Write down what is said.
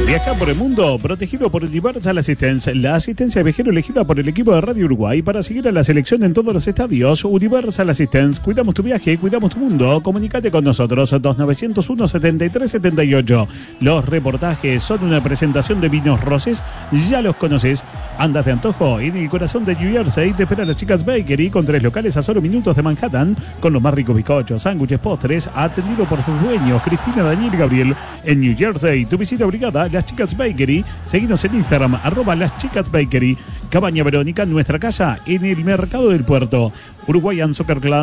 Viaja por el mundo, protegido por Universal Assistance, la asistencia de viajero elegida por el equipo de Radio Uruguay para seguir a la selección en todos los estadios. Universal Assistance, cuidamos tu viaje, cuidamos tu mundo. Comunícate con nosotros, 2901-7378. Los reportajes son una presentación de vinos rosés, ya los conoces. Andas de antojo, en el corazón de New Jersey te espera las Chicas Bakery, con 3 locales a solo minutos de Manhattan, con los más ricos bizcochos, sándwiches, postres, atendido por sus dueños, Cristina, Daniel y Gabriel. En New Jersey, tu visita obligada, Las Chicas Bakery. Seguinos en Instagram, @Las Chicas Bakery. Cabaña Verónica, nuestra casa, en el Mercado del Puerto. Uruguayan Soccer Club.